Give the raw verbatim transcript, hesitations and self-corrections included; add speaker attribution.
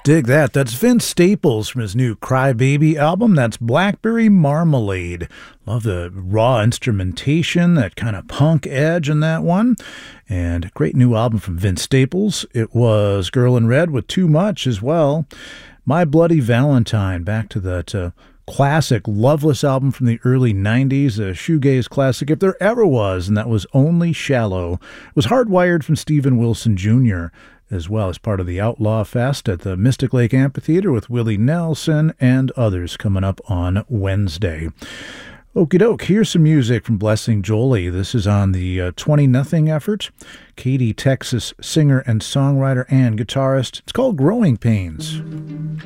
Speaker 1: Dig that. That's Vince Staples from his new Cry Baby album. That's Blackberry Marmalade. Love the raw instrumentation, that kind of punk edge in that one. And great new album from Vince Staples. It was Girl in Red with Too Much as well. My Bloody Valentine, back to that uh, classic Loveless album from the early nineties, a shoegaze classic if there ever was, and that was Only Shallow. It was Hardwired from Steven Wilson Junior as well as part of the Outlaw Fest at the Mystic Lake Amphitheater with Willie Nelson and others coming up on Wednesday. Okie doke, here's some music from Blessing Jolie. This is on the uh, twenty nothing effort. Katy, Texas singer and songwriter and guitarist. It's called Growing Pains.